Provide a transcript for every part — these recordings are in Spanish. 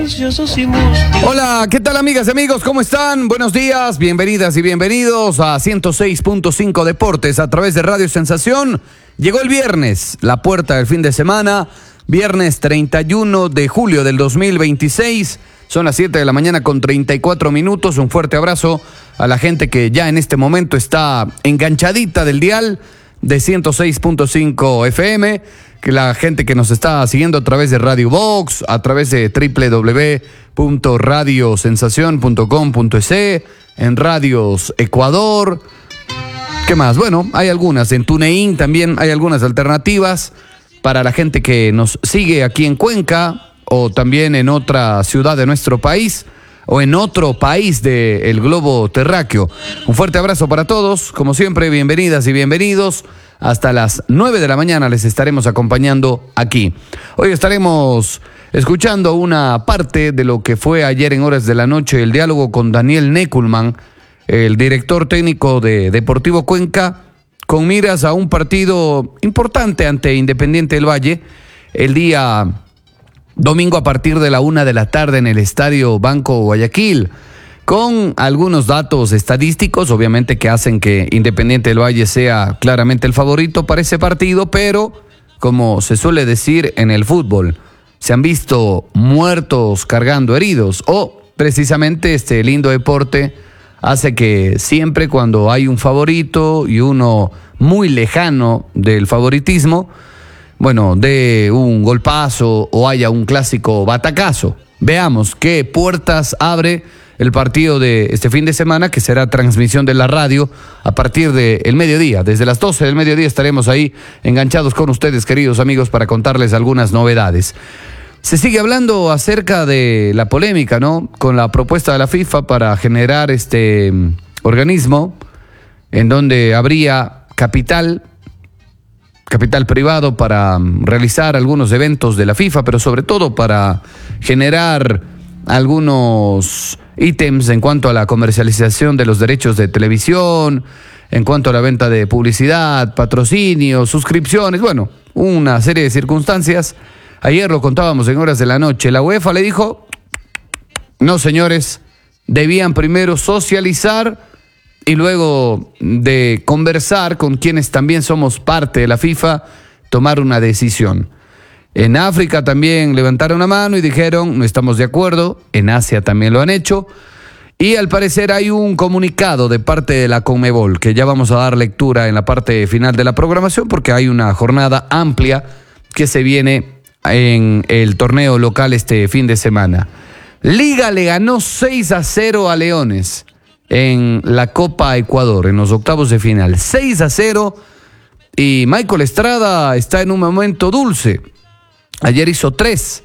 Hola, ¿qué tal amigas y amigos? ¿Cómo están? Buenos días, bienvenidas y bienvenidos a 106.5 Deportes a través de Radio Sensación. Llegó el viernes, la puerta del fin de semana, viernes 31 de julio del 2026. Son las 7 de la mañana con 34 minutos. Un fuerte abrazo a la gente que ya en este momento está enganchadita del dial de 106.5 FM, que la gente que nos está siguiendo a través de Radio Box, a través de www.radiosensacion.com.es, en Radios Ecuador. ¿Qué más? Bueno, hay algunas, en TuneIn también hay algunas alternativas para la gente que nos sigue aquí en Cuenca o también en otra ciudad de nuestro país o en otro país del globo terráqueo. Un fuerte abrazo para todos, como siempre, bienvenidas y bienvenidos. Hasta las 9 de la mañana les estaremos acompañando aquí. Hoy estaremos escuchando una parte de lo que fue ayer en horas de la noche el diálogo con Daniel Neculman, el director técnico de Deportivo Cuenca, con miras a un partido importante ante Independiente del Valle, el día domingo a partir de la 1 de la tarde en el Estadio Banco Guayaquil, con algunos datos estadísticos, obviamente que hacen que Independiente del Valle sea claramente el favorito para ese partido, pero como se suele decir en el fútbol, se han visto muertos cargando heridos, o precisamente este lindo deporte hace que siempre cuando hay un favorito y uno muy lejano del favoritismo, bueno, dé un golpazo o haya un clásico batacazo. Veamos qué puertas abre el partido de este fin de semana, que será transmisión de la radio a partir del mediodía. Desde las 12 del mediodía estaremos ahí enganchados con ustedes, queridos amigos, para contarles algunas novedades. Se sigue hablando acerca de la polémica, ¿no?, con la propuesta de la FIFA para generar este organismo en donde habría capital privado para realizar algunos eventos de la FIFA, pero sobre todo para generar algunos ítems en cuanto a la comercialización de los derechos de televisión, en cuanto a la venta de publicidad, patrocinios, suscripciones, bueno, una serie de circunstancias. Ayer lo contábamos en horas de la noche. La UEFA le dijo, no señores, debían primero socializar y luego de conversar con quienes también somos parte de la FIFA, tomar una decisión. En África también levantaron la mano y dijeron, no estamos de acuerdo. En Asia también lo han hecho. Y al parecer hay un comunicado de parte de la Conmebol, que ya vamos a dar lectura en la parte final de la programación, porque hay una jornada amplia que se viene en el torneo local este fin de semana. Liga le ganó 6-0 a Leones en la Copa Ecuador, en los octavos de final. 6-0, y Michael Estrada está en un momento dulce. Ayer hizo 3.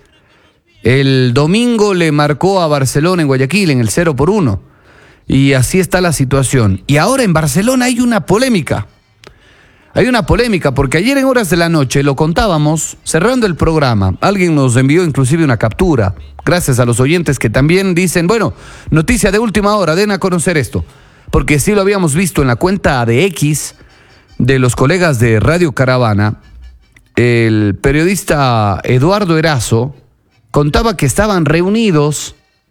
El domingo le marcó a Barcelona en Guayaquil en el 0-1. Y así está la situación. Y ahora en Barcelona hay una polémica. Hay una polémica porque ayer en horas de la noche lo contábamos, cerrando el programa. Alguien nos envió inclusive una captura. Gracias a los oyentes que también dicen, bueno, noticia de última hora, den a conocer esto. Porque sí lo habíamos visto en la cuenta de X de los colegas de Radio Caravana. El periodista Eduardo Erazo contaba que estaban reunidos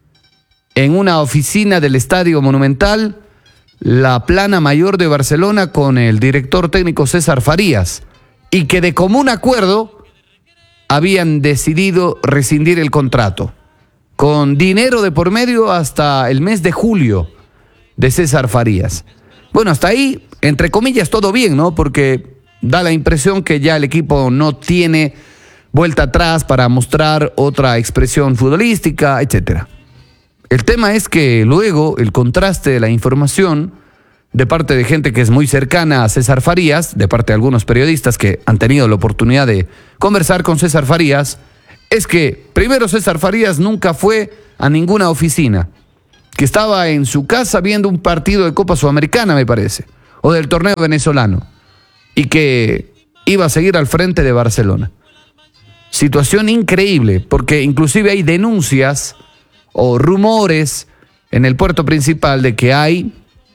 en una oficina del Estadio Monumental, la Plana Mayor de Barcelona, con el director técnico César Farías, y que de común acuerdo habían decidido rescindir el contrato, con dinero de por medio hasta el mes de julio de César Farías. Bueno, hasta ahí, entre comillas, todo bien, ¿no? Porque da la impresión que ya el equipo no tiene vuelta atrás para mostrar otra expresión futbolística, etcétera. El tema es que luego el contraste de la información de parte de gente que es muy cercana a César Farías, de parte de algunos periodistas que han tenido la oportunidad de conversar con César Farías, es que primero César Farías nunca fue a ninguna oficina, que estaba en su casa viendo un partido de Copa Sudamericana, me parece, o del torneo venezolano, y que iba a seguir al frente de Barcelona. Situación increíble, porque inclusive hay denuncias o rumores en el puerto principal de que hay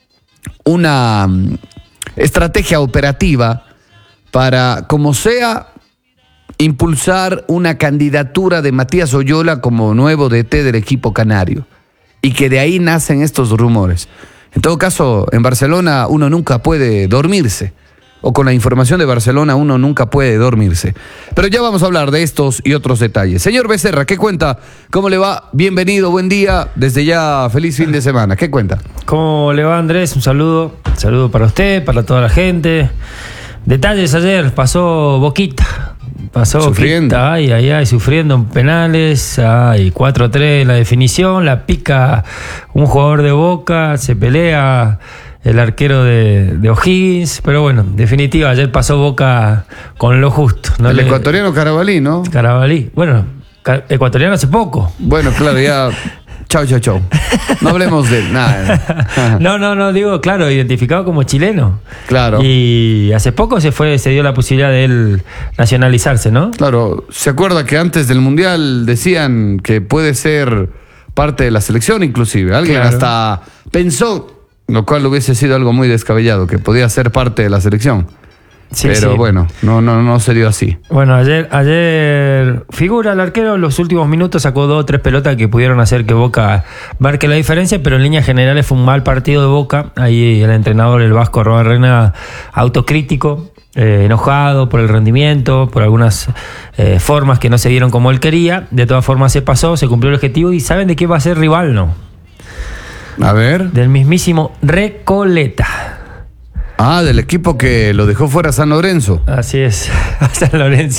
una estrategia operativa para, como sea, impulsar una candidatura de Matías Oyola como nuevo DT del equipo canario. Y que de ahí nacen estos rumores. En todo caso, en Barcelona uno nunca puede dormirse. O con la información de Barcelona uno nunca puede dormirse. Pero ya vamos a hablar de estos y otros detalles. Señor Becerra, ¿qué cuenta? ¿Cómo le va? Bienvenido, buen día. Desde ya, feliz fin de semana. ¿Qué cuenta? ¿Cómo le va, Andrés? Un saludo. Saludo para usted, para toda la gente. Detalles ayer, pasó Boquita. Pasó sufriendo. Boquita, ay, sufriendo en penales. 4-3 en la definición. La pica un jugador de Boca, se pelea el arquero de O'Higgins, pero bueno, en definitiva, ayer pasó Boca con lo justo. ¿No? El ecuatoriano Carabalí, ¿no? Carabalí. Bueno, ecuatoriano hace poco. Bueno, claro, ya. Chau. No hablemos de nada. No, digo, claro, identificado como chileno. Claro. Y hace poco se dio la posibilidad de él nacionalizarse, ¿no? Claro, ¿se acuerda que antes del Mundial decían que puede ser parte de la selección inclusive? Alguien Claro. hasta pensó, lo cual hubiese sido algo muy descabellado, que podía ser parte de la selección. Sí, Pero sí. bueno, no se dio así. Bueno, ayer figura el arquero, en los últimos minutos sacó 2 o 3 pelotas que pudieron hacer que Boca marque la diferencia, pero en líneas generales fue un mal partido de Boca. Ahí el entrenador, el vasco Arrobarrena, autocrítico, enojado por el rendimiento, por algunas formas que no se dieron como él quería. De todas formas se pasó, se cumplió el objetivo y ¿saben de qué va a ser rival, no? A ver. Del mismísimo Recoleta. Del equipo que lo dejó fuera San Lorenzo. Así es, a San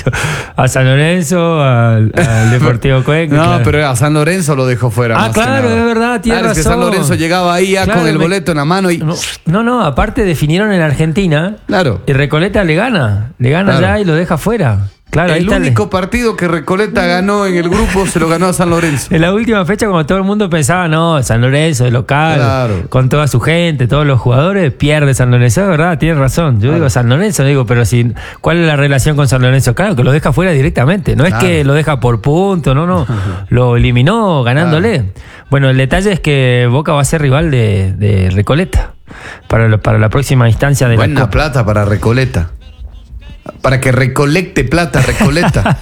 Lorenzo, al Deportivo Cuenca. No, claro. pero a San Lorenzo lo dejó fuera. más que Claro, nada. es verdad, tiene Es que razón. San Lorenzo llegaba ahí ya Claro, con el boleto en la mano y... No, aparte definieron en Argentina. Claro. Y Recoleta le gana Claro. ya y lo deja fuera. Claro, ahí El está único partido que Recoleta ganó en el grupo se lo ganó a San Lorenzo. en la última fecha, cuando todo el mundo pensaba, no, San Lorenzo es local, Claro. con toda su gente, todos los jugadores, pierde San Lorenzo, es verdad, tiene razón. Yo digo San Lorenzo, pero ¿cuál es la relación con San Lorenzo? Claro, que lo deja fuera directamente, no es Claro. que lo deja por punto, no, lo eliminó ganándole. Claro. Bueno, el detalle es que Boca va a ser rival de Recoleta para la próxima instancia de la Buena Copa. plata para Recoleta. Para que recolecte plata, Recoleta.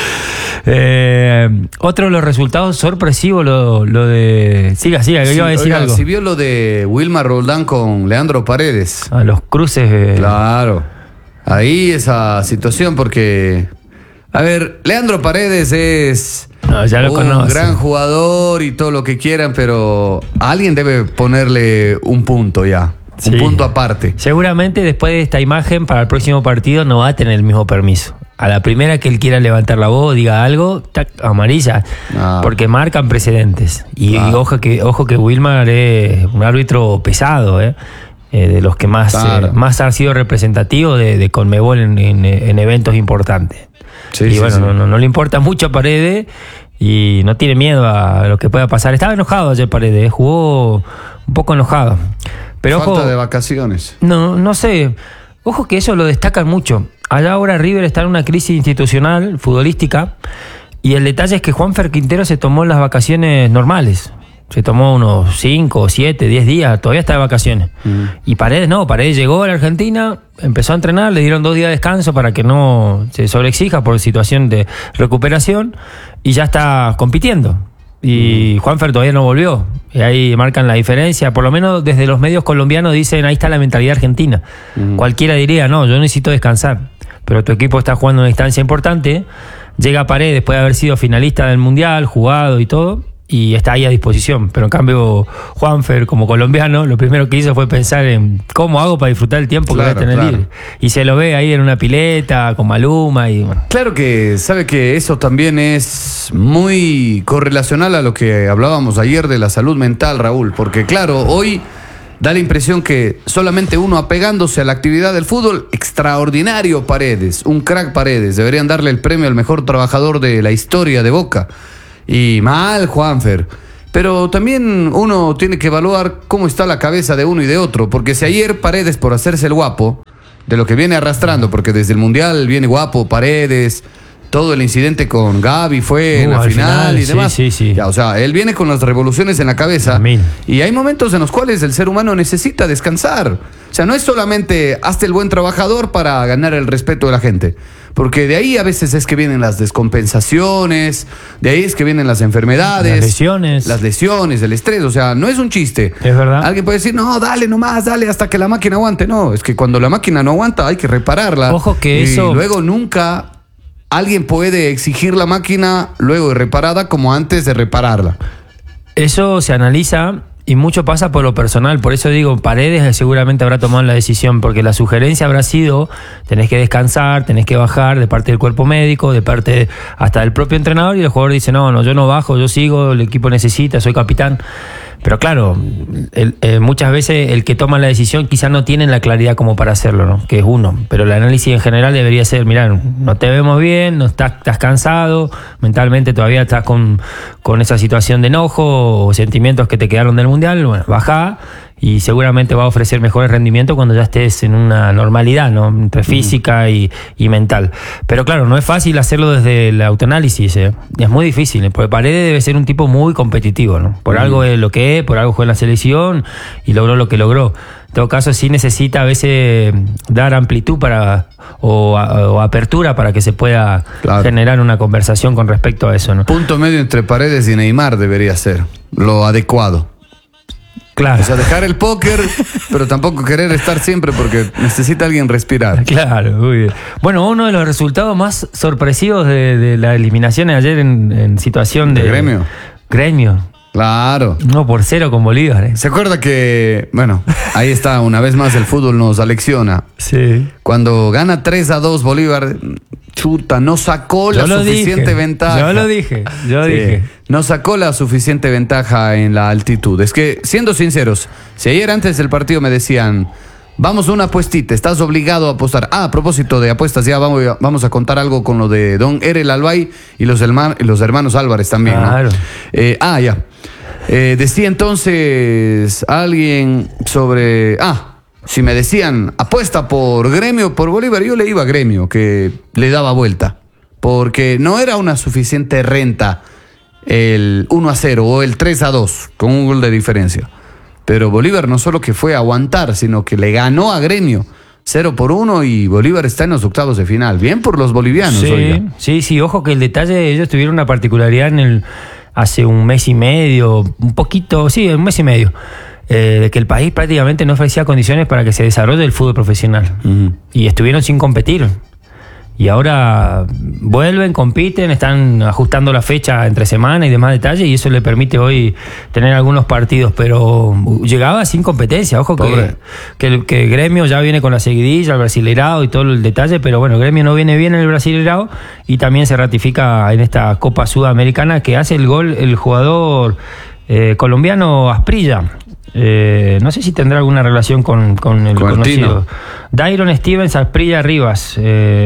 Otro de los resultados sorpresivos, lo de... Siga, yo iba a decir oiga, algo. si vio lo de Wilmar Roldán con Leandro Paredes. A los cruces. Claro. Ahí esa situación porque... A ver, Leandro Paredes es... No, ya lo un conoce. gran jugador y todo lo que quieran, pero alguien debe ponerle un punto ya. Sí. Un punto aparte. Seguramente después de esta imagen, para el próximo partido no va a tener el mismo permiso. A la primera que él quiera levantar la voz, diga algo, tac, amarilla. Ah. Porque marcan precedentes. Y Claro. ojo que Wilmar es un árbitro pesado, de los que más ha sido representativo de Conmebol en eventos importantes. Sí, y sí, bueno, sí. No le importa mucho a Paredes y no tiene miedo a lo que pueda pasar. Estaba enojado ayer Paredes, jugó un poco enojado. Pero Falta ojo, de vacaciones. no sé, ojo que eso lo destacan mucho. Allá ahora River está en una crisis institucional, futbolística, y el detalle es que Juanfer Quintero se tomó las vacaciones normales. Se tomó unos 5, 7, 10 días, todavía está de vacaciones. Y Paredes llegó a la Argentina, empezó a entrenar, le dieron 2 días de descanso para que no se sobreexija por situación de recuperación, y ya está compitiendo. Y Juanfer todavía no volvió. Y ahí marcan la diferencia. Por lo menos desde los medios colombianos dicen, ahí está la mentalidad argentina. Cualquiera diría, no, yo necesito descansar. Pero tu equipo está jugando una instancia importante. Llega Paredes después de haber sido finalista del Mundial, jugado y todo, y está ahí a disposición. Pero en cambio, Juanfer, como colombiano, lo primero que hizo fue pensar en cómo hago para disfrutar el tiempo que voy a tener libre. Y se lo ve ahí en una pileta, con Maluma y bueno. Claro que sabe que eso también es muy correlacional a lo que hablábamos ayer de la salud mental, Raúl, porque claro, hoy da la impresión que solamente uno apegándose a la actividad del fútbol, extraordinario Paredes, un crack Paredes, deberían darle el premio al mejor trabajador de la historia de Boca. Y mal Juanfer. Pero también uno tiene que evaluar cómo está la cabeza de uno y de otro, porque si ayer Paredes, por hacerse el guapo, de lo que viene arrastrando, porque desde el Mundial viene guapo Paredes, todo el incidente con Gaby fue en la al final y demás. Sí. Ya, o sea, él viene con las revoluciones en la cabeza. Y hay momentos en los cuales el ser humano necesita descansar. O sea, no es solamente hazte el buen trabajador para ganar el respeto de la gente. Porque de ahí a veces es que vienen las descompensaciones, de ahí es que vienen las enfermedades. Las lesiones, el estrés, o sea, no es un chiste. Es verdad. Alguien puede decir, no, dale nomás, dale hasta que la máquina aguante. No, es que cuando la máquina no aguanta hay que repararla. Ojo que y eso... luego nunca alguien puede exigir la máquina luego de reparada como antes de repararla. Eso se analiza y mucho pasa por lo personal. Por eso digo, Paredes seguramente habrá tomado la decisión, porque la sugerencia habrá sido, tenés que descansar, tenés que bajar de parte del cuerpo médico, de parte hasta del propio entrenador, y el jugador dice, no, yo no bajo, yo sigo, el equipo necesita, soy capitán. Pero claro, muchas veces el que toma la decisión quizás no tiene la claridad como para hacerlo, ¿no? Que es uno. Pero el análisis en general debería ser, mirá, no te vemos bien, no estás cansado, mentalmente todavía estás con esa situación de enojo o sentimientos que te quedaron del Mundial, bueno, bajá y seguramente va a ofrecer mejores rendimientos cuando ya estés en una normalidad, ¿no? Entre física y mental. Pero claro, no es fácil hacerlo desde el autoanálisis, ¿eh? Es muy difícil, porque Paredes debe ser un tipo muy competitivo, ¿no? Por algo es lo que es, por algo juega en la selección y logró lo que logró. En todo caso, sí necesita a veces dar amplitud o apertura para que se pueda generar una conversación con respecto a eso, ¿no? Punto medio entre Paredes y Neymar debería ser lo adecuado. Claro. O sea, dejar el póker, pero tampoco querer estar siempre porque necesita alguien respirar. Claro, muy bien. Bueno, uno de los resultados más sorpresivos de la eliminación ayer en situación de Gremio. Claro. 1-0 con Bolívar, ¿eh? ¿Se acuerda que, bueno, ahí está, una vez más el fútbol nos alecciona? Sí. Cuando gana 3-2 Bolívar, chuta, no sacó la suficiente ventaja. Yo lo dije. No sacó la suficiente ventaja en la altitud. Es que, siendo sinceros, si ayer antes del partido me decían, vamos a una apuestita, estás obligado a apostar. Ah, a propósito de apuestas, ya vamos a contar algo con lo de Don Erel Albay y los hermanos Álvarez también, claro. ¿no? Ya. Decía entonces alguien sobre... si me decían apuesta por Gremio o por Bolívar, yo le iba a Gremio, que le daba vuelta. Porque no era una suficiente renta el 1-0 o el 3-2 con un gol de diferencia. Pero Bolívar no solo que fue a aguantar, sino que le ganó a Gremio 0-1 y Bolívar está en los octavos de final. Bien por los bolivianos. Sí, ojo que el detalle, ellos tuvieron una particularidad hace un mes y medio, un mes y medio, de que el país prácticamente no ofrecía condiciones para que se desarrolle el fútbol profesional. Y estuvieron sin competir. Y ahora vuelven, compiten, están ajustando la fecha entre semana y demás detalles, y eso le permite hoy tener algunos partidos, pero llegaba sin competencia. Ojo que Gremio ya viene con la seguidilla, el Brasileirao y todo el detalle, pero bueno, Gremio no viene bien en el Brasileirao y también se ratifica en esta Copa Sudamericana, que hace el gol el jugador colombiano Asprilla. No sé si tendrá alguna relación con el conocido Dairon Stevens Asprilla Rivas.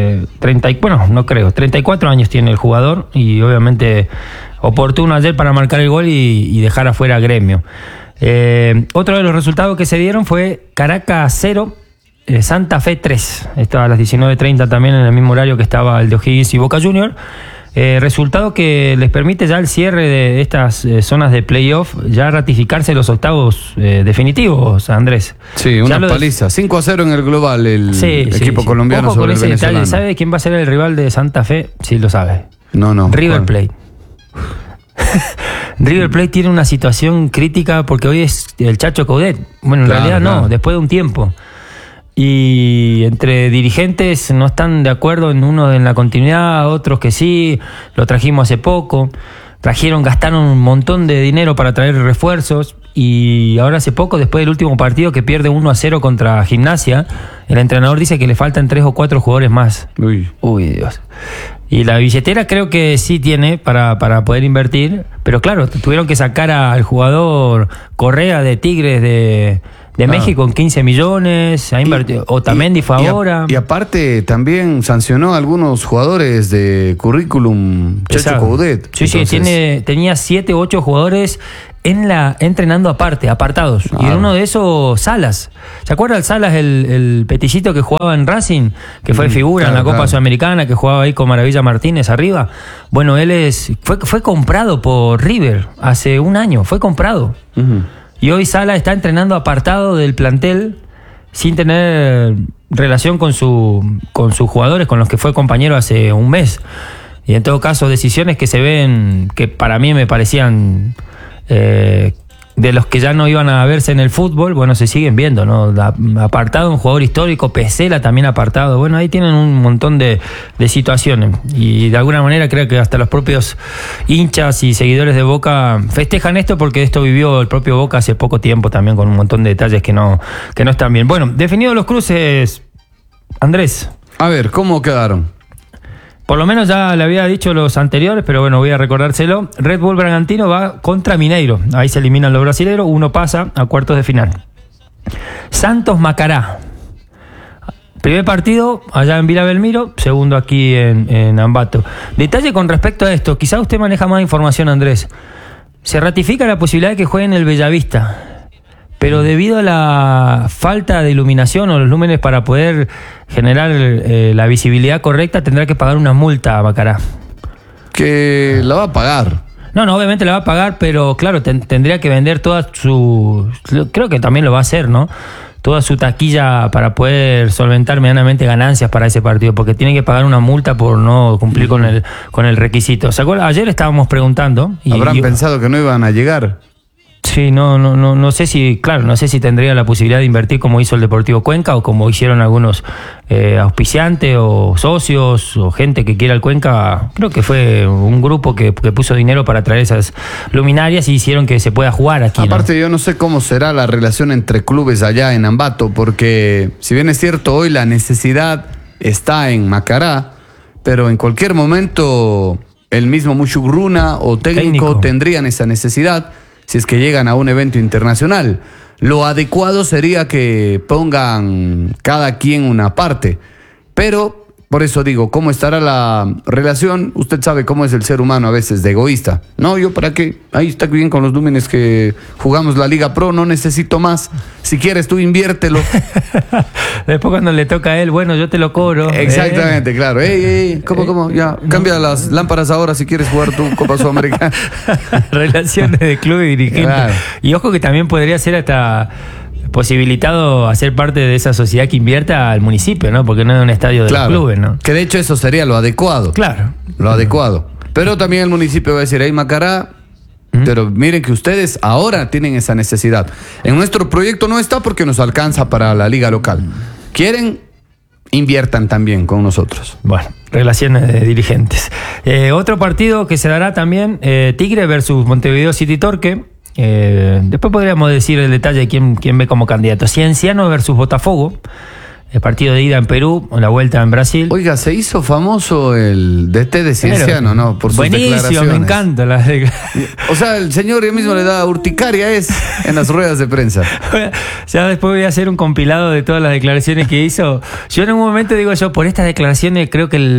No creo, 34 años tiene el jugador y obviamente oportuno ayer para marcar el gol y dejar afuera a Gremio. Otro de los resultados que se dieron fue Caracas 0, Santa Fe 3. Estaba a las 19:30 también, en el mismo horario que estaba el de O'Higgins y Boca Juniors. Resultado que les permite ya el cierre de estas zonas de playoff, ya ratificarse los octavos definitivos, Andrés. Sí, una paliza. 5-0 en el global el equipo colombiano. Ojo sobre con el ese venezolano. detalle. ¿Sabe quién va a ser el rival de Santa Fe? Sí, lo sabe. No. River Plate. River Plate tiene una situación crítica porque hoy es el Chacho Coudet. Bueno, en realidad no, después de un tiempo. Y entre dirigentes no están de acuerdo en la continuidad, otros que sí, lo trajimos hace poco, gastaron un montón de dinero para traer refuerzos, y ahora hace poco, después del último partido que pierde 1-0 contra Gimnasia, el entrenador dice que le faltan 3 o 4 jugadores más. Uy, Dios. Y la billetera creo que sí tiene para poder invertir, pero claro, tuvieron que sacar al jugador Correa de Tigres de México en 15 millones, ha invertido. Otamendi fue ahora. Y aparte también sancionó a algunos jugadores de currículum Chacho Coudet. Sí, tenía 7 u 8 jugadores entrenando apartados. Claro. Y en uno de esos, Salas. ¿Se acuerda el Salas, el peticito que jugaba en Racing? Que fue figura en la Copa Sudamericana, que jugaba ahí con Maravilla Martínez arriba. Bueno, él fue comprado por River hace un año, fue comprado. Y hoy Sala está entrenando apartado del plantel sin tener relación con sus jugadores, con los que fue compañero hace un mes. Y en todo caso, decisiones que se ven, que para mí me parecían de los que ya no iban a verse en el fútbol, bueno, se siguen viendo, ¿no? Apartado, un jugador histórico, Pesela también apartado. Bueno, ahí tienen un montón de situaciones. Y de alguna manera creo que hasta los propios hinchas y seguidores de Boca festejan esto, porque esto vivió el propio Boca hace poco tiempo también, con un montón de detalles que no están bien. Bueno, definidos los cruces, Andrés. A ver, ¿cómo quedaron? Por lo menos ya le había dicho los anteriores, pero bueno, voy a recordárselo. Red Bull Bragantino va contra Mineiro. Ahí se eliminan los brasileros. Uno pasa a cuartos de final. Santos Macará. Primer partido allá en Vila Belmiro. Segundo aquí en Ambato. Detalle con respecto a esto. Quizá usted maneja más información, Andrés. Se ratifica la posibilidad de que jueguen el Bellavista. Pero debido a la falta de iluminación o los lúmenes para poder generar la visibilidad correcta, tendrá que pagar una multa a Macará. Que la va a pagar. No, obviamente la va a pagar, pero claro, tendría que vender toda su... Creo que también lo va a hacer, ¿no? Toda su taquilla para poder solventar medianamente ganancias para ese partido, porque tiene que pagar una multa por no cumplir con el requisito. ¿Se acuerdan? Ayer estábamos preguntando... ¿Habrán pensado que no iban a llegar? Sí, no sé si, claro, no sé si tendría la posibilidad de invertir como hizo el Deportivo Cuenca o como hicieron algunos auspiciantes o socios o gente que quiera el Cuenca. Creo que fue un grupo que puso dinero para traer esas luminarias y hicieron que se pueda jugar aquí. Aparte, ¿no? Yo no sé cómo será la relación entre clubes allá en Ambato, porque si bien es cierto, hoy la necesidad está en Macará, pero en cualquier momento el mismo Muchugruna o técnico tendrían esa necesidad si es que llegan a un evento internacional. Lo adecuado sería que pongan cada quien una parte. Pero, por eso digo, ¿cómo estará la relación? Usted sabe cómo es el ser humano a veces, de egoísta. No, ¿yo para qué? Ahí está bien con los lúmenes que jugamos la Liga Pro, no necesito más. Si quieres tú inviértelo. Después cuando le toca a él, bueno, yo te lo cobro. Exactamente, claro. ¿Cómo? Ya, cambia las lámparas ahora si quieres jugar tu Copa Sudamericana. Relaciones de club y dirigente. Claro. Y ojo que también podría ser hasta posibilitado hacer parte de esa sociedad que invierta al municipio, ¿no? Porque no es un estadio de los clubes, ¿no? Que de hecho eso sería lo adecuado. Claro. Lo adecuado. Pero también el municipio va a decir, Macará, pero miren que ustedes ahora tienen esa necesidad. En nuestro proyecto no está porque nos alcanza para la liga local. ¿Quieren? Inviertan también con nosotros. Bueno, relaciones de dirigentes. Otro partido que se dará también, Tigre versus Montevideo City Torque. Después podríamos decir el detalle de quién ve como candidato. Cienciano versus Botafogo. El partido de ida en Perú, la vuelta en Brasil. Oiga, se hizo famoso el DT de Cienciano, ¿no? Por sus buenísimo, me encanta. O sea, el señor ya mismo le da urticaria en las ruedas de prensa. Ya después voy a hacer un compilado de todas las declaraciones que hizo. Yo en un momento digo por estas declaraciones creo que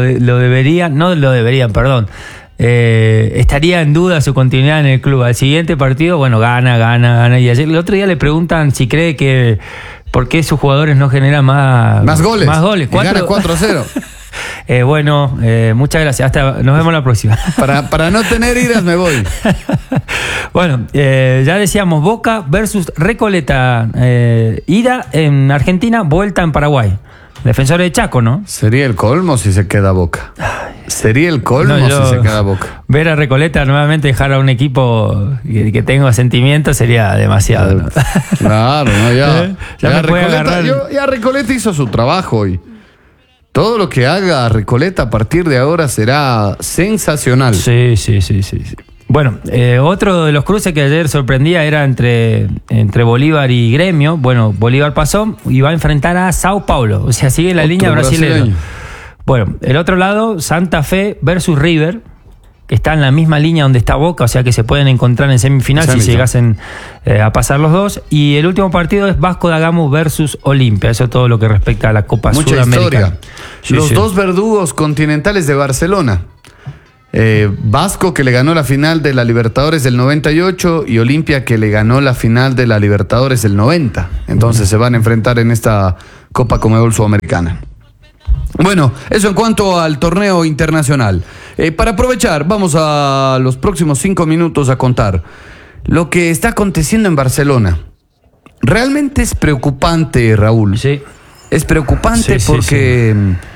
estaría en duda su continuidad en el club. Al siguiente partido, bueno, gana. Y ayer, el otro día le preguntan si cree que por qué sus jugadores no generan más goles. Y gana 4-0. Bueno, muchas gracias. Nos vemos la próxima. Para no tener iras me voy. Bueno, ya decíamos Boca versus Recoleta. Ida en Argentina, vuelta en Paraguay. Defensores de Chaco, ¿no? Sería el colmo si se queda Boca. Sería el colmo si se queda Boca. Ver a Recoleta nuevamente dejar a un equipo que tenga sentimientos sería demasiado, ¿no? Claro, no, ya Recoleta hizo su trabajo hoy. Todo lo que haga Recoleta a partir de ahora será sensacional. Sí. Bueno, otro de los cruces que ayer sorprendía era entre Bolívar y Gremio. Bueno, Bolívar pasó y va a enfrentar a Sao Paulo. O sea, sigue la línea brasileña. Bueno, el otro lado, Santa Fe versus River, que está en la misma línea donde está Boca, o sea que se pueden encontrar en semifinal si llegasen a pasar los dos. Y el último partido es Vasco da Gama versus Olimpia. Eso es todo lo que respecta a la Copa Sudamericana. Los dos verdugos continentales de Barcelona. Vasco, que le ganó la final de la Libertadores del 98, y Olimpia, que le ganó la final de la Libertadores del 90. Entonces se van a enfrentar en esta Copa Conmebol Sudamericana. Bueno, eso en cuanto al torneo internacional. Para aprovechar, vamos a los próximos 5 minutos a contar lo que está aconteciendo en Barcelona. realmente es preocupante, Raúl. Sí. Es preocupante porque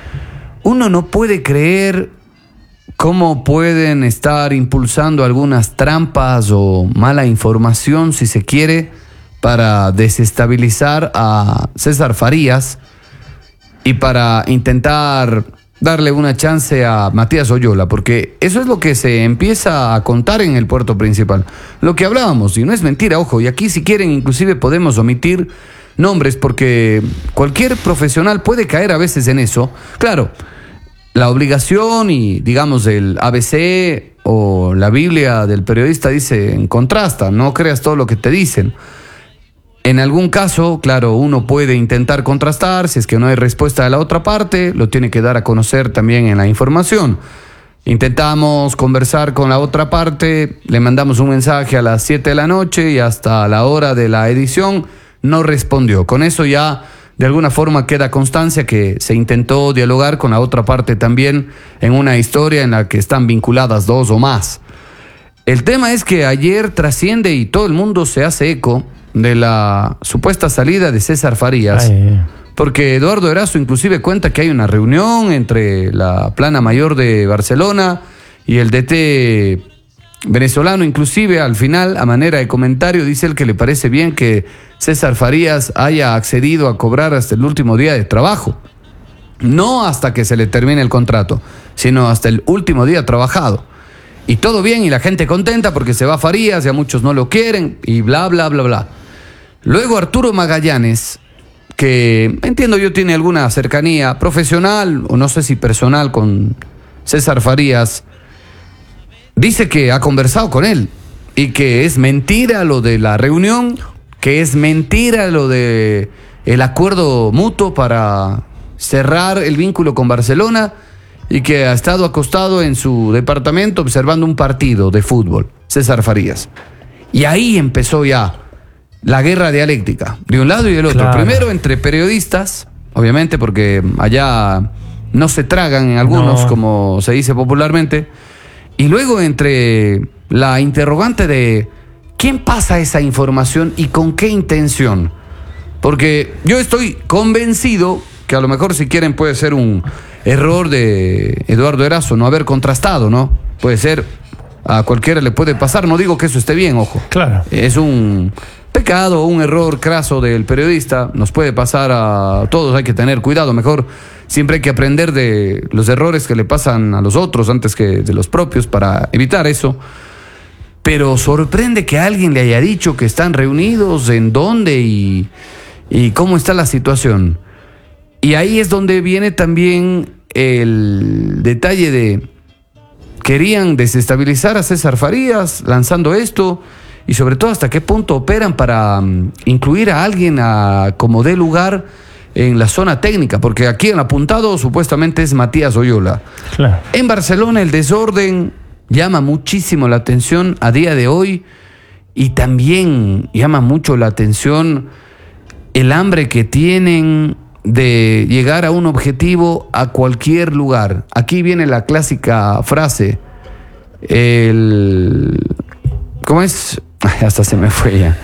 uno no puede creer cómo pueden estar impulsando algunas trampas o mala información, si se quiere, para desestabilizar a César Farías y para intentar darle una chance a Matías Oyola, porque eso es lo que se empieza a contar en el puerto principal. Lo que hablábamos, y no es mentira, ojo, y aquí si quieren inclusive podemos omitir nombres, porque cualquier profesional puede caer a veces en eso. Claro, la obligación y, digamos, el ABC o la Biblia del periodista dice, contrasta, no creas todo lo que te dicen. En algún caso, claro, uno puede intentar contrastar, si es que no hay respuesta de la otra parte, lo tiene que dar a conocer también en la información. Intentamos conversar con la otra parte, le mandamos un mensaje a las 7 de la noche y hasta la hora de la edición no respondió. Con eso ya de alguna forma queda constancia que se intentó dialogar con la otra parte también en una historia en la que están vinculadas dos o más. El tema es que ayer trasciende y todo el mundo se hace eco de la supuesta salida de César Farías, porque Eduardo Erazo inclusive cuenta que hay una reunión entre la plana mayor de Barcelona y el DT venezolano. Inclusive al final, a manera de comentario, dice él que le parece bien que César Farías haya accedido a cobrar hasta el último día de trabajo, no hasta que se le termine el contrato, sino hasta el último día trabajado. Y todo bien, y la gente contenta porque se va Farías, ya muchos no lo quieren, y bla, bla, bla, bla. Luego Arturo Magallanes, que entiendo yo tiene alguna cercanía profesional, o no sé si personal, con César Farías, dice que ha conversado con él, y que es mentira lo de la reunión, que es mentira lo de el acuerdo mutuo para cerrar el vínculo con Barcelona, y que ha estado acostado en su departamento observando un partido de fútbol, César Farías. Y ahí empezó ya la guerra dialéctica, de un lado y del otro. Claro. Primero entre periodistas, obviamente, porque allá no se tragan en algunos, como se dice popularmente, y luego entre la interrogante de quién pasa esa información y con qué intención. Porque yo estoy convencido que a lo mejor, si quieren, puede ser un error de Eduardo Erazo no haber contrastado, ¿no? Puede ser, a cualquiera le puede pasar, no digo que eso esté bien, ojo. Claro. Es un pecado, un error craso del periodista, nos puede pasar a todos, hay que tener cuidado, mejor siempre hay que aprender de los errores que le pasan a los otros antes que de los propios para evitar eso. Pero sorprende que alguien le haya dicho que están reunidos, en dónde y cómo está la situación. Y ahí es donde viene también el detalle de querían desestabilizar a César Farías lanzando esto, y sobre todo hasta qué punto operan para incluir a alguien como dé lugar en la zona técnica, porque aquí el apuntado supuestamente es Matías Oyola. Claro. En Barcelona el desorden llama muchísimo la atención a día de hoy, y también llama mucho la atención el hambre que tienen de llegar a un objetivo a cualquier lugar. Aquí viene la clásica frase, ¿cómo es? Ay, hasta se me fue ya.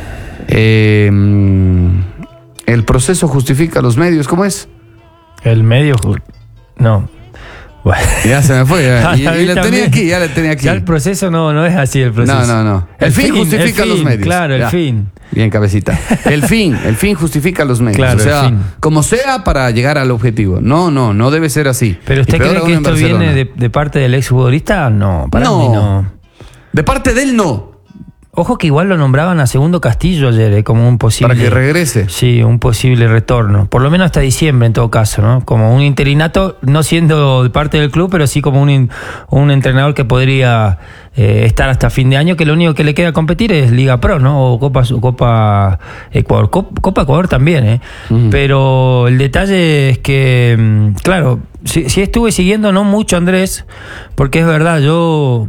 El proceso justifica los medios, ¿cómo es? El medio, no. Bueno. Ya se me fue, ya. Y la tenía aquí, ya la tenía aquí. Ya el proceso no es así el proceso. No. El fin justifica los medios. Claro, ya. El fin. Bien, cabecita. El fin justifica los medios. Claro, o sea, como sea para llegar al objetivo. No debe ser así. ¿Pero usted cree que esto viene de parte del exfutbolista? No, para mí no. De parte de él no. Ojo que igual lo nombraban a Segundo Castillo ayer, como un posible... Para que regrese. Sí, un posible retorno. Por lo menos hasta diciembre en todo caso, ¿no? Como un interinato, no siendo de parte del club, pero sí como un entrenador que podría estar hasta fin de año, que lo único que le queda competir es Liga Pro, ¿no? O Copa Ecuador. Copa Ecuador también, ¿eh? Pero el detalle es que, claro, sí estuve siguiendo, no mucho, Andrés, porque es verdad, yo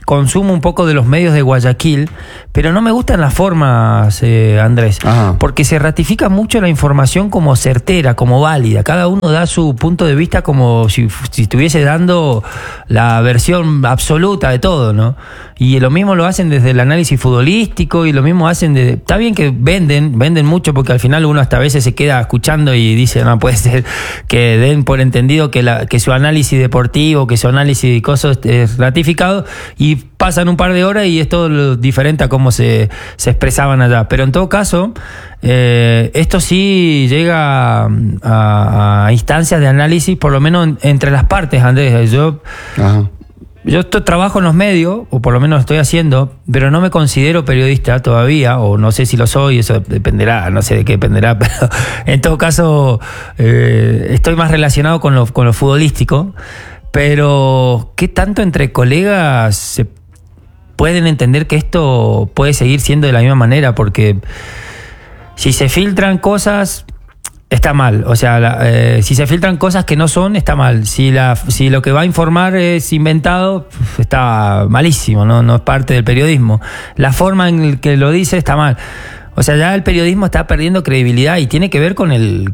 consumo un poco de los medios de Guayaquil, pero no me gustan las formas, Andrés, porque se ratifica mucho la información como certera, como válida. Cada uno da su punto de vista como si estuviese dando la versión absoluta de todo, ¿no? Y lo mismo lo hacen desde el análisis futbolístico y lo mismo hacen de... Está bien que venden mucho porque al final uno hasta a veces se queda escuchando y dice, no puede ser que den por entendido que su análisis deportivo, que su análisis de cosas es ratificado, y pasan un par de horas y es todo lo diferente a cómo se expresaban allá. Pero en todo caso, esto sí llega a instancias de análisis, por lo menos entre las partes, Andrés. Yo trabajo en los medios, o por lo menos lo estoy haciendo, pero no me considero periodista todavía, o no sé si lo soy, eso dependerá, no sé de qué dependerá, pero en todo caso estoy más relacionado con lo futbolístico. Pero ¿qué tanto entre colegas se pueden entender que esto puede seguir siendo de la misma manera? Porque si se filtran cosas... Está mal, o sea, si se filtran cosas que no son, está mal. Si lo que va a informar es inventado, está malísimo, no es parte del periodismo. La forma en que lo dice está mal. O sea, ya el periodismo está perdiendo credibilidad y tiene que ver con el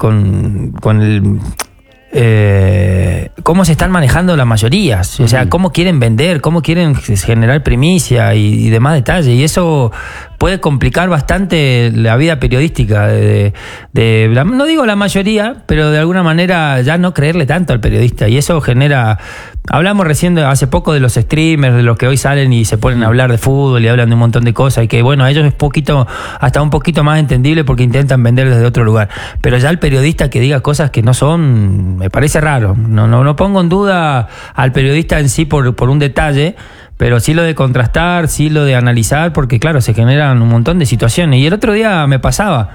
cómo se están manejando las mayorías, o sea, cómo quieren vender, cómo quieren generar primicia y demás detalles, y eso puede complicar bastante la vida periodística no digo la mayoría, pero de alguna manera ya no creerle tanto al periodista, y eso genera... Hablamos recién hace poco de los streamers, de los que hoy salen y se ponen a hablar de fútbol y hablan de un montón de cosas, y que bueno, a ellos es hasta un poquito más entendible porque intentan vender desde otro lugar, pero ya el periodista que diga cosas que no son, me parece raro. No pongo en duda al periodista en sí por un detalle, pero sí lo de contrastar, sí lo de analizar, porque claro, se generan un montón de situaciones. Y el otro día me pasaba,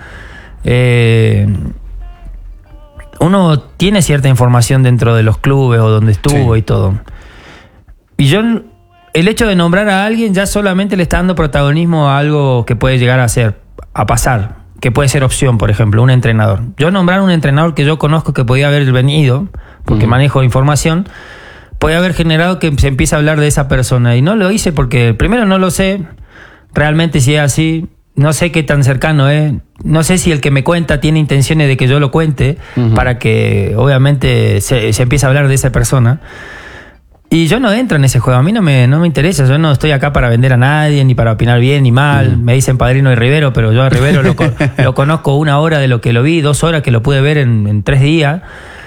uno tiene cierta información dentro de los clubes o donde estuvo, sí, y todo. Y el hecho de nombrar a alguien ya solamente le está dando protagonismo a algo que puede llegar a pasar, que puede ser opción, por ejemplo, un entrenador. Yo nombrar un entrenador que yo conozco que podía haber venido, porque manejo información, puede haber generado que se empiece a hablar de esa persona. Y no lo hice porque, primero, no lo sé realmente si es así, no sé qué tan cercano es, no sé si el que me cuenta tiene intenciones de que yo lo cuente, para que obviamente se empiece a hablar de esa persona. Y yo no entro en ese juego, a mí no me interesa, yo no estoy acá para vender a nadie, ni para opinar bien ni mal. Me dicen Padrino de Rivero, pero yo a Rivero lo conozco 1 hora de lo que lo vi, 2 horas que lo pude ver en 3 días.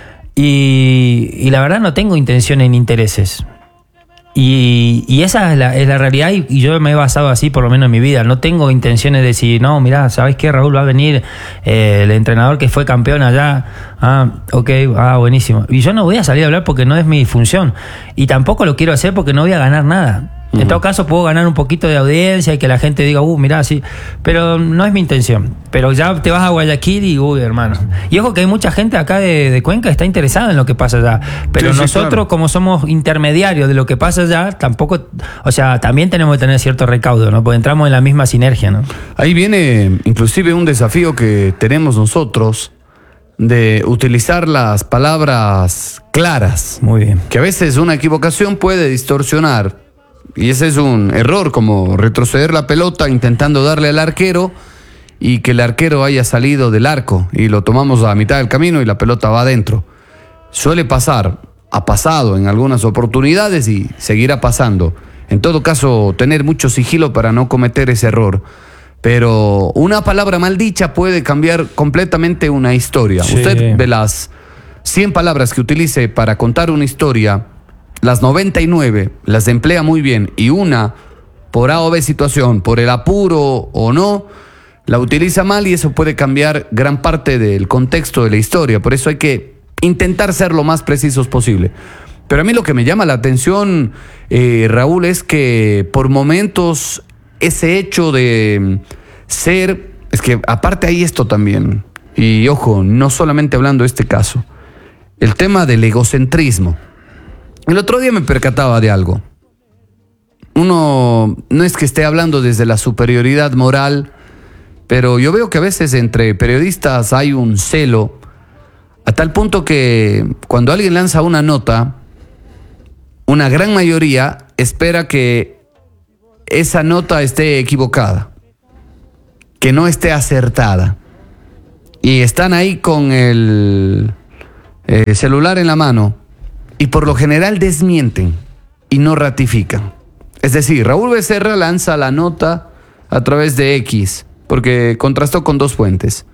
Y la verdad no tengo intenciones ni intereses. Y esa es la realidad, y yo me he basado así por lo menos en mi vida. No tengo intenciones de decir, no, mirá, ¿sabes qué, Raúl? Va a venir el entrenador que fue campeón allá. Buenísimo. Y yo no voy a salir a hablar porque no es mi función. Y tampoco lo quiero hacer porque no voy a ganar nada. En todo caso puedo ganar un poquito de audiencia y que la gente diga, mirá, sí, pero no es mi intención. Pero ya te vas a Guayaquil y, hermano. Y ojo que hay mucha gente acá de Cuenca que está interesada en lo que pasa allá. Pero sí, nosotros, claro, como somos intermediarios de lo que pasa allá, tampoco, o sea, también tenemos que tener cierto recaudo, ¿no? Porque entramos en la misma sinergia, ¿no? Ahí viene inclusive un desafío que tenemos nosotros de utilizar las palabras claras. Muy bien. Que a veces una equivocación puede distorsionar. Y ese es un error, como retroceder la pelota intentando darle al arquero y que el arquero haya salido del arco y lo tomamos a mitad del camino y la pelota va adentro. Suele pasar, ha pasado en algunas oportunidades y seguirá pasando. En todo caso, tener mucho sigilo para no cometer ese error. Pero una palabra mal dicha puede cambiar completamente una historia. Sí. Usted de las 100 palabras que utilice para contar una historia, las 99 las emplea muy bien y una, por A o B situación, por el apuro o no, la utiliza mal y eso puede cambiar gran parte del contexto de la historia. Por eso hay que intentar ser lo más precisos posible. Pero a mí lo que me llama la atención, Raúl, es que por momentos ese hecho de ser... Es que aparte hay esto también, y ojo, no solamente hablando de este caso, el tema del egocentrismo. El otro día me percataba de algo. Uno no es que esté hablando desde la superioridad moral, pero yo veo que a veces entre periodistas hay un celo, a tal punto que cuando alguien lanza una nota, una gran mayoría espera que esa nota esté equivocada, que no esté acertada. Y están ahí con el celular en la mano y por lo general desmienten y no ratifican. Es decir, Raúl Becerra lanza la nota a través de X, porque contrastó con 2 fuentes.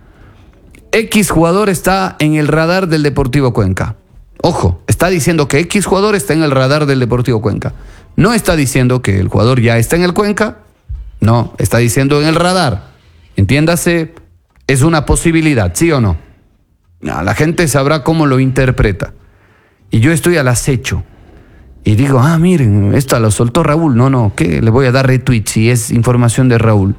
X jugador está en el radar del Deportivo Cuenca. Ojo, está diciendo que X jugador está en el radar del Deportivo Cuenca. No está diciendo que el jugador ya está en el Cuenca. No, está diciendo en el radar. Entiéndase, es una posibilidad, ¿sí o no? La gente sabrá cómo lo interpreta. Y yo estoy al acecho. Y digo, miren, esto lo soltó Raúl. No, ¿qué? Le voy a dar retweet si es información de Raúl.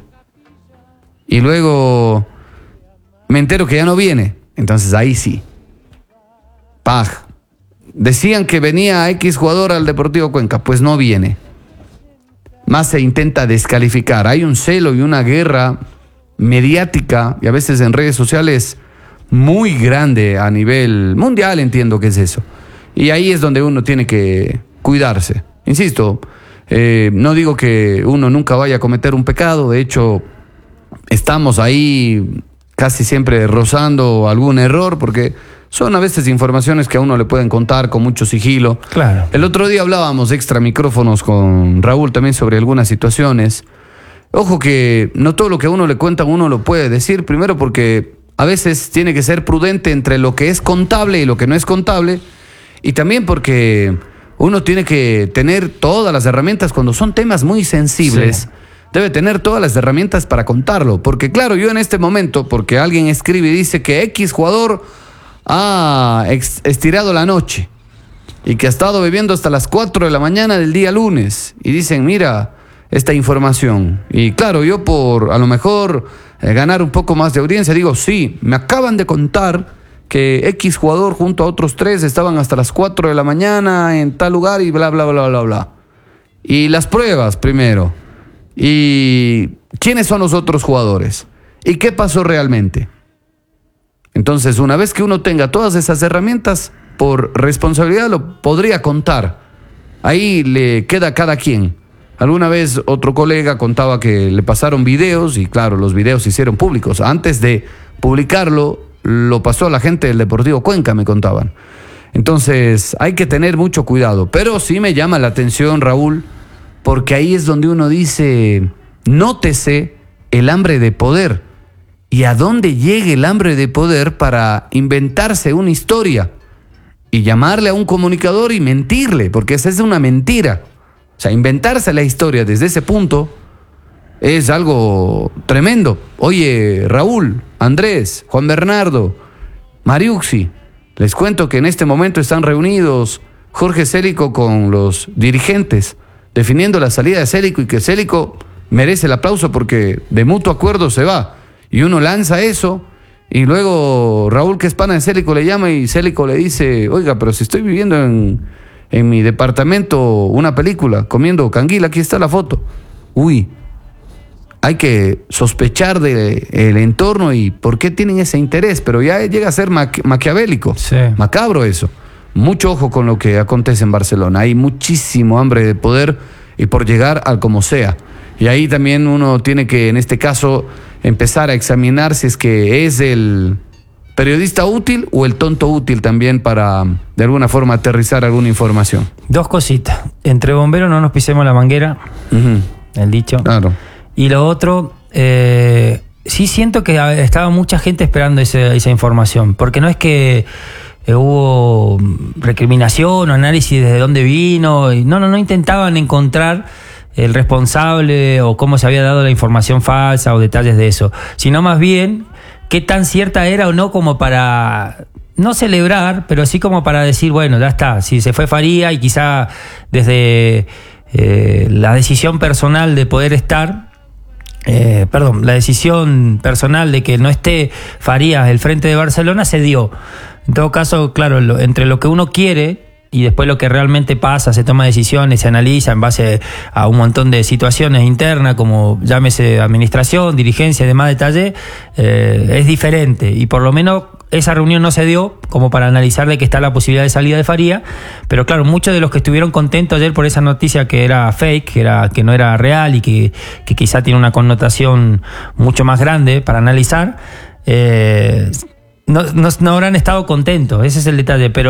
Y luego me entero que ya no viene. Entonces ahí sí. Paj. Decían que venía X jugador al Deportivo Cuenca. Pues no viene. Más se intenta descalificar. Hay un celo y una guerra mediática y a veces en redes sociales muy grande a nivel mundial, entiendo que es eso. Y ahí es donde uno tiene que cuidarse. Insisto, no digo que uno nunca vaya a cometer un pecado, de hecho, estamos ahí casi siempre rozando algún error, porque son a veces informaciones que a uno le pueden contar con mucho sigilo. Claro. El otro día hablábamos extra micrófonos con Raúl también sobre algunas situaciones. Ojo que no todo lo que a uno le cuentan uno lo puede decir, primero porque a veces tiene que ser prudente entre lo que es contable y lo que no es contable, y también porque uno tiene que tener todas las herramientas cuando son temas muy sensibles. Sí. Debe tener todas las herramientas para contarlo, porque claro, yo en este momento, porque alguien escribe y dice que X jugador ha estirado la noche y que ha estado bebiendo hasta las 4 de la mañana del día lunes, y dicen, mira esta información, y claro, yo por a lo mejor ganar un poco más de audiencia digo, sí, me acaban de contar que X jugador junto a otros 3 estaban hasta las 4 de la mañana en tal lugar y bla, bla, bla, bla, bla. Y las pruebas primero. ¿Y quiénes son los otros jugadores? ¿Y qué pasó realmente? Entonces, una vez que uno tenga todas esas herramientas, por responsabilidad lo podría contar. Ahí le queda a cada quien. Alguna vez otro colega contaba que le pasaron videos y claro, los videos se hicieron públicos. Antes de publicarlo, lo pasó a la gente del Deportivo Cuenca, me contaban. Entonces, hay que tener mucho cuidado. Pero sí me llama la atención, Raúl, porque ahí es donde uno dice, nótese el hambre de poder. ¿Y a dónde llega el hambre de poder para inventarse una historia y llamarle a un comunicador y mentirle? Porque esa es una mentira. O sea, inventarse la historia desde ese punto es algo tremendo. Oye, Raúl, Andrés, Juan Bernardo, Mariuxi, les cuento que en este momento están reunidos Jorge Célico con los dirigentes, definiendo la salida de Célico, y que Célico merece el aplauso porque de mutuo acuerdo se va. Y uno lanza eso, y luego Raúl, que es pana de Célico, le llama y Célico le dice, oiga, pero si estoy viviendo en mi departamento una película, comiendo canguila, aquí está la foto. Uy, hay que sospechar del entorno y por qué tienen ese interés, pero ya llega a ser maquiavélico, sí. Macabro eso. Mucho ojo con lo que acontece en Barcelona. Hay muchísimo hambre de poder y por llegar al como sea. Y ahí también uno tiene que, en este caso, empezar a examinar si es que es el periodista útil o el tonto útil también para, de alguna forma, aterrizar alguna información. 2 cositas. Entre bomberos no nos pisemos la manguera, el dicho. Claro. Y lo otro, sí siento que estaba mucha gente esperando esa información, porque no es que hubo recriminación o análisis de dónde vino, y no intentaban encontrar el responsable o cómo se había dado la información falsa o detalles de eso, sino más bien qué tan cierta era o no, como para no celebrar, pero sí como para decir, bueno, ya está, si se fue Faría y quizá desde la decisión personal de poder estar, la decisión personal de que no esté Farías el frente de Barcelona se dio. En todo caso, claro, entre lo que uno quiere y después lo que realmente pasa, se toma decisiones, se analiza en base a un montón de situaciones internas, como llámese administración, dirigencia y demás detalle, es diferente. Y por lo menos esa reunión no se dio como para analizar de que está la posibilidad de salida de Faría, pero claro, muchos de los que estuvieron contentos ayer por esa noticia que era fake, que no era real y que quizá tiene una connotación mucho más grande para analizar, no habrán estado contentos, ese es el detalle, pero